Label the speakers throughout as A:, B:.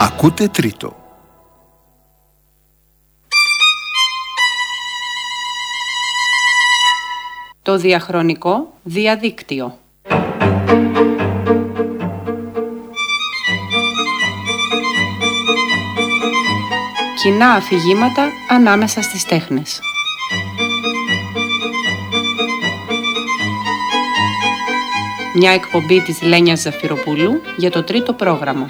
A: Ακούτε τρίτο.
B: Το διαχρονικό διαδίκτυο. Κοινά αφηγήματα ανάμεσα στις τέχνες. Μια εκπομπή της Λένιας Ζαφυροπούλου για το τρίτο πρόγραμμα.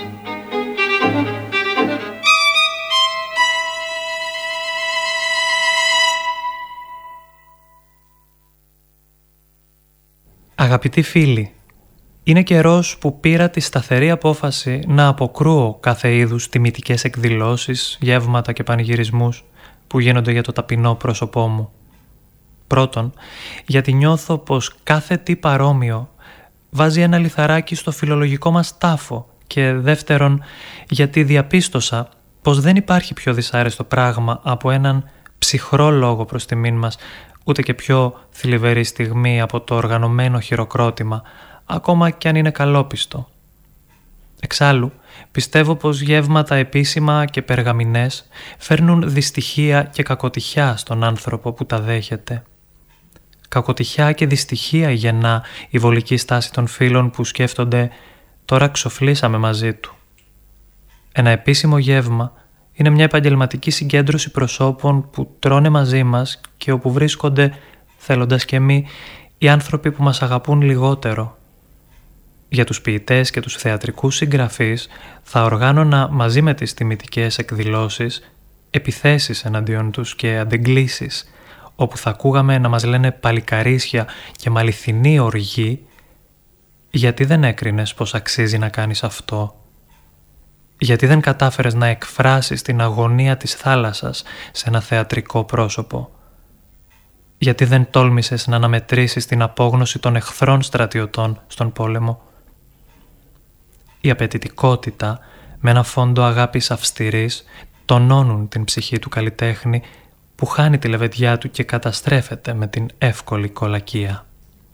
C: Αγαπητοί φίλοι, είναι καιρός που πήρα τη σταθερή απόφαση να αποκρούω κάθε είδους τιμητικές εκδηλώσεις, γεύματα και πανηγυρισμούς που γίνονται για το ταπεινό πρόσωπό μου. Πρώτον, γιατί νιώθω πως κάθε τι παρόμοιο βάζει ένα λιθαράκι στο φιλολογικό μας τάφο, και δεύτερον, γιατί διαπίστωσα πως δεν υπάρχει πιο δυσάρεστο πράγμα από έναν ψυχρό λόγο προς τιμήν μας, ούτε και πιο θλιβερή στιγμή από το οργανωμένο χειροκρότημα, ακόμα κι αν είναι καλόπιστο. Εξάλλου, πιστεύω πως γεύματα επίσημα και περγαμηνές φέρνουν δυστυχία και κακοτυχιά στον άνθρωπο που τα δέχεται. Κακοτυχιά και δυστυχία γεννά η βολική στάση των φίλων που σκέφτονται «τώρα ξοφλήσαμε μαζί του». Ένα επίσημο γεύμα είναι μια επαγγελματική συγκέντρωση προσώπων που τρώνε μαζί μας και όπου βρίσκονται, θέλοντας και μη, οι άνθρωποι που μας αγαπούν λιγότερο. Για τους ποιητές και τους θεατρικούς συγγραφείς θα οργάνωνα μαζί με τις τιμητικές εκδηλώσεις επιθέσεις εναντίον τους και αντεγκλήσεις, όπου θα ακούγαμε να μας λένε παλικαρίσια και με αληθινή οργή «Γιατί δεν έκρινες πως αξίζει να κάνεις αυτό? Γιατί δεν κατάφερες να εκφράσεις την αγωνία της θάλασσας σε ένα θεατρικό πρόσωπο? Γιατί δεν τόλμησες να αναμετρήσεις την απόγνωση των εχθρών στρατιωτών στον πόλεμο?» Η απαιτητικότητα με ένα φόντο αγάπης αυστηρής τονώνουν την ψυχή του καλλιτέχνη που χάνει τη λεβεντιά του και καταστρέφεται με την εύκολη κολακία.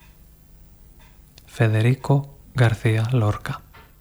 C: Φεδερίκο Γκαρθία Λόρκα.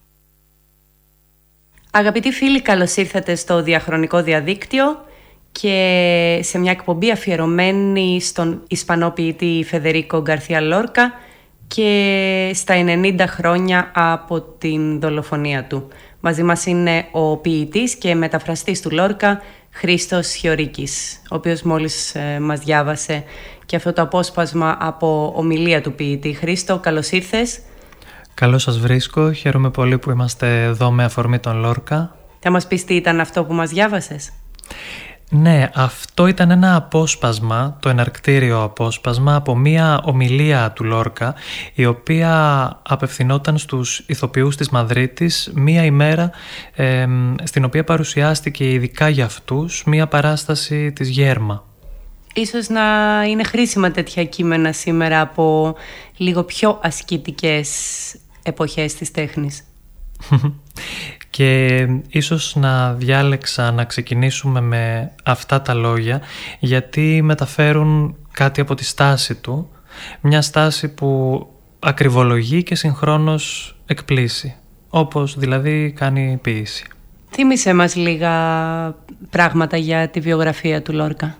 B: Αγαπητοί φίλοι, καλώς ήρθατε στο διαχρονικό διαδίκτυο και σε μια εκπομπή αφιερωμένη στον Ισπανό ποιητή Φεδερίκο Γκαρθία Λόρκα και στα 90 χρόνια από την δολοφονία του. Μαζί μας είναι ο ποιητής και μεταφραστής του Λόρκα, Χρήστος Χιωρίκης, ο οποίος μόλις μας διάβασε και αυτό το απόσπασμα από ομιλία του ποιητή. Χρήστο, καλώς ήρθες.
C: Καλώς σας βρίσκω, χαίρομαι πολύ που είμαστε εδώ με αφορμή τον Λόρκα.
B: Θα μας πεις τι ήταν αυτό που μας διάβασες?
C: Ναι, αυτό ήταν ένα απόσπασμα, το εναρκτήριο απόσπασμα από μία ομιλία του Λόρκα, η οποία απευθυνόταν στους ηθοποιούς της Μαδρίτης μία ημέρα στην οποία παρουσιάστηκε ειδικά για αυτούς μία παράσταση της Γέρμα.
B: Ίσως να είναι χρήσιμα τέτοια κείμενα σήμερα από λίγο πιο ασκητικές εποχές της τέχνης.
C: Και ίσως να διάλεξα να ξεκινήσουμε με αυτά τα λόγια, γιατί μεταφέρουν κάτι από τη στάση του, μια στάση που ακριβολογεί και συγχρόνως εκπλήσει, όπως δηλαδή κάνει ποίηση.
B: Θύμισε μας λίγα πράγματα για τη βιογραφία του Λόρκα.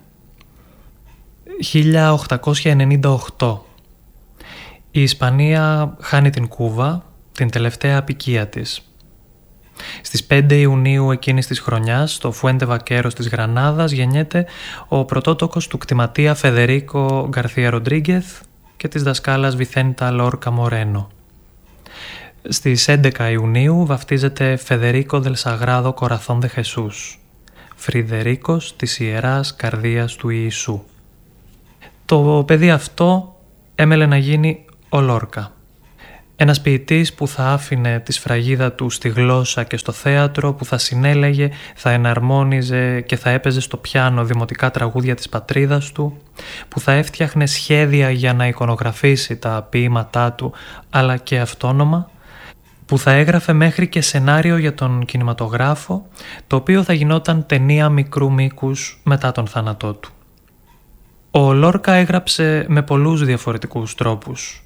C: 1898. Η Ισπανία χάνει την Κούβα, την τελευταία αποικία της. Στις 5 Ιουνίου εκείνης της χρονιάς, στο Φουέντε Βακέρος της Γρανάδας, γεννιέται ο πρωτότοκος του κτηματία Φεδερίκο Γκαρθία Ροντρίγκεθ και της δασκάλας Βιθέντα Λόρκα Μορένο. Στις 11 Ιουνίου βαφτίζεται Φεδερίκο Δελ Σαγράδο Κοραθόν Δε Χεσούς, Φριδερίκος της Ιεράς Καρδίας του Ιησού. Το παιδί αυτό έμελε να γίνει ο Λόρκα. Ένας ποιητής που θα άφηνε τη σφραγίδα του στη γλώσσα και στο θέατρο, που θα συνέλεγε, θα εναρμόνιζε και θα έπαιζε στο πιάνο δημοτικά τραγούδια της πατρίδας του, που θα έφτιαχνε σχέδια για να εικονογραφήσει τα ποίηματά του, αλλά και αυτόνομα, που θα έγραφε μέχρι και σενάριο για τον κινηματογράφο, το οποίο θα γινόταν ταινία μικρού μήκους μετά τον θάνατό του. Ο Λόρκα έγραψε με πολλούς διαφορετικούς τρόπους.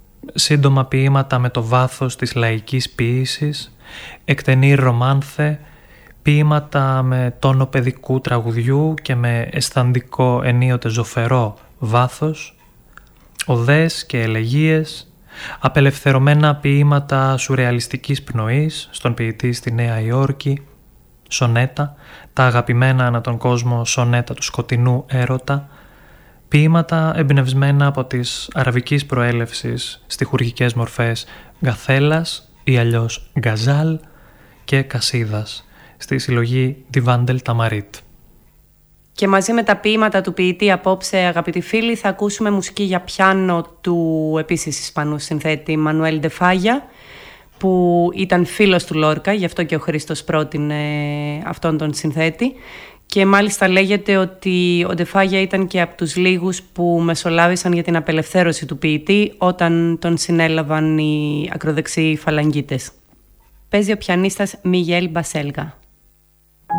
C: σύντομα ποίηματα με το βάθος της λαϊκής ποίησης, εκτενή ρομάνθε, ποίηματα με τόνο παιδικού τραγουδιού και με αισθαντικό ενίοτε ζωφερό βάθος, οδές και ελεγίες, απελευθερωμένα ποίηματα σουρεαλιστικής πνοής στον ποιητή στη Νέα Υόρκη, σονέτα, τα αγαπημένα ανά τον κόσμο σονέτα του σκοτεινού έρωτα, ποίηματα εμπνευσμένα από τις αραβικής προέλευσης στιχουργικές μορφές γκαθέλας ή αλλιώς γκαζάλ και κασίδας στη συλλογή Τη Βάντελ Ταμαρίτ.
B: Και μαζί με τα ποίηματα του ποιητή απόψε, αγαπητοί φίλοι, θα ακούσουμε μουσική για πιάνο του επίσης Ισπανού συνθέτη Μανουέλ Ντεφάγια, που ήταν φίλος του Λόρκα, γι' αυτό και ο Χρήστος πρότεινε αυτόν τον συνθέτη. Και μάλιστα λέγεται ότι ο Ντεφάγια ήταν και από τους λίγους που μεσολάβησαν για την απελευθέρωση του ποιητή όταν τον συνέλαβαν οι ακροδεξιοί φαλαγγίτες. Παίζει ο πιανίστας Μιγέλ Μπασέλγα.